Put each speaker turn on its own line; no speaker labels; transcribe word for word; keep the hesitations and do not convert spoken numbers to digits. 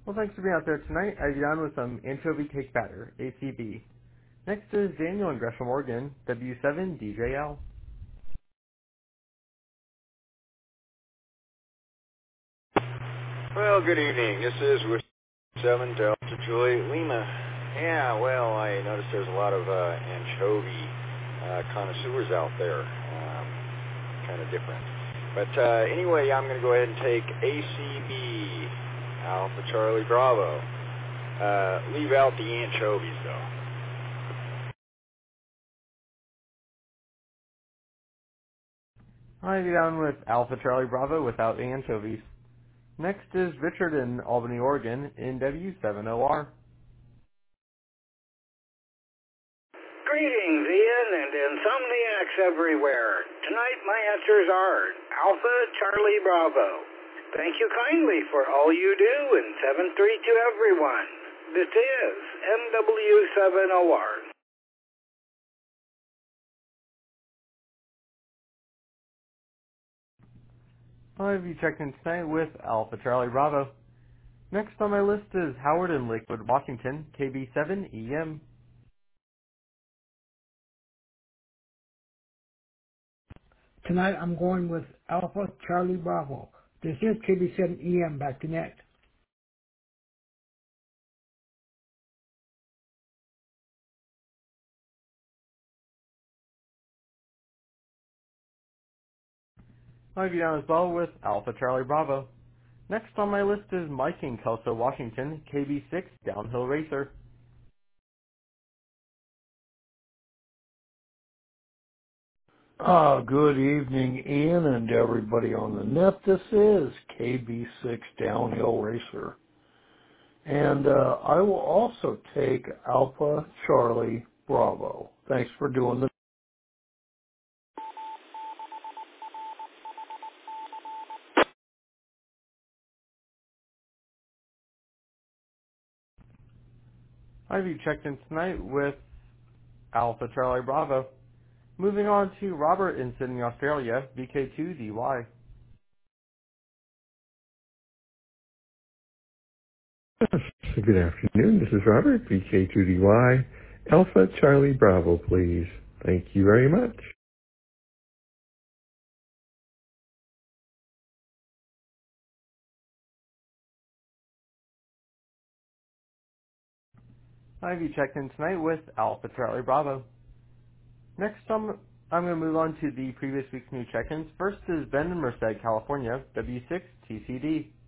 Well, thanks for being out there tonight. I've down with some anchovy cake batter, A C B. Next is Daniel in Gresham, Oregon, W seven D J L.
Well, good evening. This is with seven Delta Juliet Lima. Yeah, well, I noticed there's a lot of uh, anchovy uh, connoisseurs out there. Um, kind of different. But uh, anyway, I'm going to go ahead and take A C B, Alpha Charlie Bravo. Uh, leave out the anchovies, though.
I've down with Alpha Charlie Bravo without the anchovies. Next is Richard in Albany, Oregon, in W seven O R.
Greetings, Ian, and insomniacs everywhere. Tonight my answers are Alpha Charlie Bravo. Thank you kindly for all you do, and seven three to everyone. This is M W seven O R.
I've you checked in tonight with Alpha Charlie Bravo. Next on my list is Howard in Lakewood, Washington, K B seven E M.
Tonight I'm going with Alpha Charlie Bravo. This is K B seven E M back to net.
I've you down as well with Alpha Charlie Bravo. Next on my list is Mike in Kelso, Washington, K B six Downhill Racer.
Ah, good evening, Ian, and everybody on the net. This is K B six Downhill Racer. And uh, I will also take Alpha Charlie Bravo. Thanks for doing the
I've you checked in tonight with Alpha Charlie Bravo. Moving on to Robert in Sydney, Australia, V K two D Y.
Good afternoon. This is Robert, V K two D Y. Alpha Charlie Bravo, please. Thank you very much.
I've you checked in tonight with Alpha Charlie Bravo. Next, I'm, I'm going to move on to the previous week's new check-ins. First is Ben in Merced, California, W six T C D.